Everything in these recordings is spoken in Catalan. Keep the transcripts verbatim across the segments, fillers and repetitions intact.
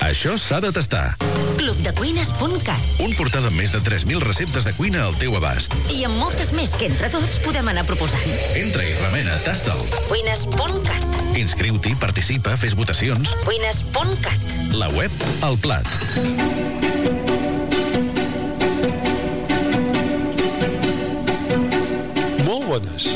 Això s'ha de tastar. club de cuines punt cat. Un portal amb més de tres mil receptes de cuina al teu abast. I amb moltes més que entre tots podem anar proposant. Entra i remena, tasta'l. cuines punt cat. Inscriu-t'hi, participa, fes votacions. cuines punt cat. La web al plat. Molt bones.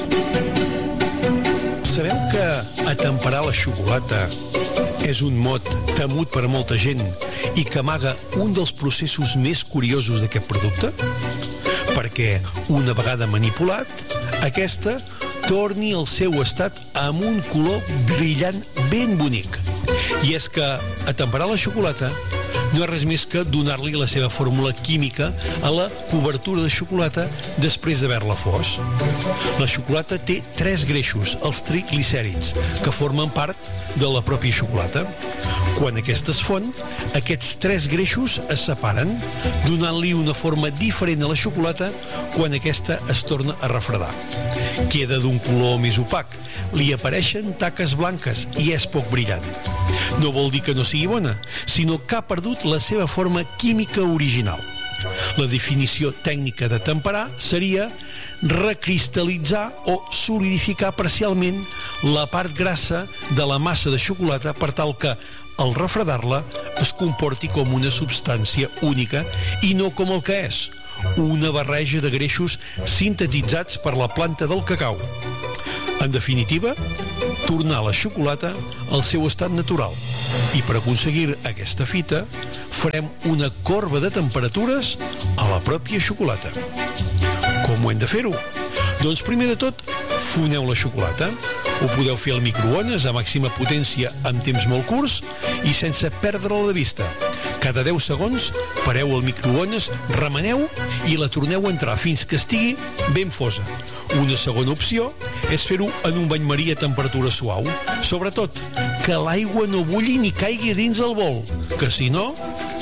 Sabeu que atemperar la xocolata és un mot temut per molta gent i que amaga un dels processos més curiosos d'aquest producte? Perquè, una vegada manipulat, aquesta torni al seu estat amb un color brillant ben bonic. I és que atemperar la xocolata no és res més que donar-li la seva fórmula química a la cobertura de xocolata després d'haver-la fos. La xocolata té tres greixos, els triglicèrids, que formen part de la pròpia xocolata. Quan aquesta es fon, aquests tres greixos es separen, donant-li una forma diferent a la xocolata quan aquesta es torna a refredar. Queda d'un color més opac, li apareixen taques blanques i és poc brillant. No vol dir que no sigui bona, sinó que ha perdut la seva forma química original. La definició tècnica de temperar seria recristal·litzar o solidificar parcialment la part grassa de la massa de xocolata per tal que, al refredar-la, es comporti com una substància única i no com el que és, una barreja de greixos sintetitzats per la planta del cacau. En definitiva, tornar la xocolata al seu estat natural. I per aconseguir aquesta fita, farem una corba de temperatures a la pròpia xocolata. Com ho hem de fer-ho? Doncs primer de tot, foneu la xocolata. Ho podeu fer al microones a màxima potència amb temps molt curts i sense perdre-la de vista. Cada deu segons pareu al microones, remeneu i la torneu a entrar fins que estigui ben fosa. Una segona opció és fer-ho en un bany maria a temperatura suau. Sobretot, que l'aigua no bulli ni caigui dins el bol, que si no,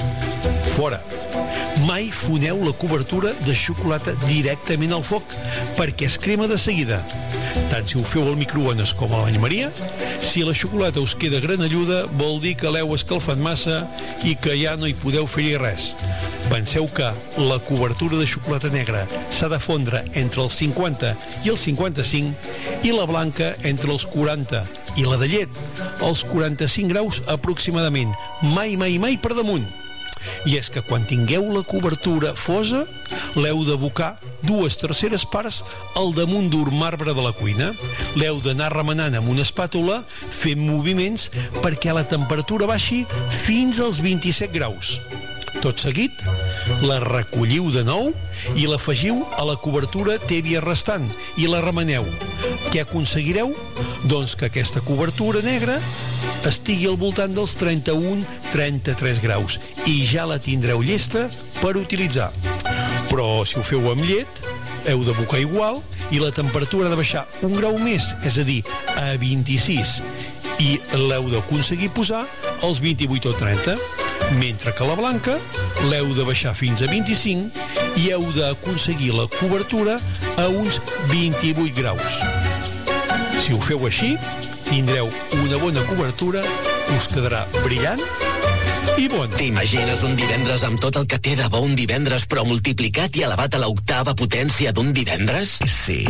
fora. Mai foneu la cobertura de xocolata directament al foc, perquè es crema de seguida. Tant si ho feu al microones com al bany maria, si la xocolata us queda granelluda, vol dir que l'heu escalfat massa i que ja no hi podeu fer-hi res. Penseu que la cobertura de xocolata negra s'ha de fondre entre els cinquanta i els cinquanta-cinc i la blanca entre els quaranta i la de llet als quaranta-cinc graus aproximadament, mai, mai, mai per damunt. I és que quan tingueu la cobertura fosa, l'heu d'abocar dues terceres parts al damunt d'un marbre de la cuina. L'heu d'anar remenant amb una espàtula fent moviments perquè la temperatura baixi fins als vint-i-set graus. Tot seguit, la recolliu de nou i l'afegiu a la cobertura tèbia restant i la remeneu. Què aconseguireu? Doncs que aquesta cobertura negra estigui al voltant dels trenta-un a trenta-tres graus i ja la tindreu llesta per utilitzar. Però si ho feu amb llet, heu d'abocar igual i la temperatura ha de baixar un grau més, és a dir, a vint-i-sis, i l'heu d'aconseguir posar als vint-i-vuit o trenta, mentre que la blanca l'heu de baixar fins a vint-i-cinc i heu d'aconseguir la cobertura a uns vint-i-vuit graus. Si ho feu així, tindreu una bona cobertura, us quedarà brillant i bon. T'imagines un divendres amb tot el que té de bo un divendres, però multiplicat i elevat a l'octava potència d'un divendres? Sí.